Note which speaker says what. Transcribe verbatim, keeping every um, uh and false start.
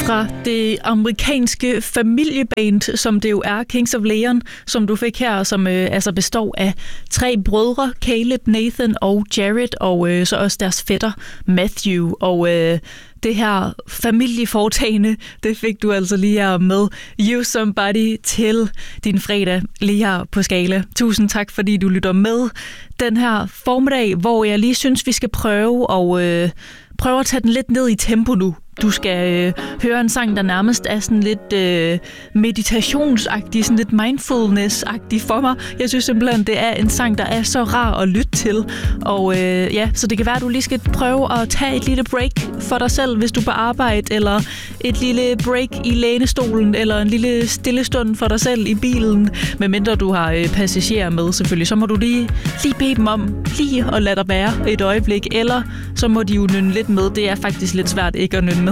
Speaker 1: fra det amerikanske familieband, som det jo er, Kings of Leon, som du fik her, som øh, altså består af tre brødre, Caleb, Nathan og Jared, og øh, så også deres fætter Matthew. Og øh, det her familieforetagende, det fik du altså lige her med You Somebody til din fredag lige her på Skala. Tusind tak, fordi du lytter med den her formiddag, hvor jeg lige synes, vi skal prøve at, øh, prøve at tage den lidt ned i tempo nu. Du skal øh, høre en sang, der nærmest er sådan lidt øh, meditationsagtig, sådan lidt mindfulness-agtig for mig. Jeg synes simpelthen, det er en sang, der er så rar at lytte til. Og øh, ja, så det kan være, at du lige skal prøve at tage et lille break for dig selv, hvis du er på arbejde, eller et lille break i lænestolen, eller en lille stillestund for dig selv i bilen. Medmindre du har øh, passagerer med, selvfølgelig, så må du lige, lige bede dem om lige at lade dig være et øjeblik, eller så må de jo nynne lidt med. Det er faktisk lidt svært ikke at nynne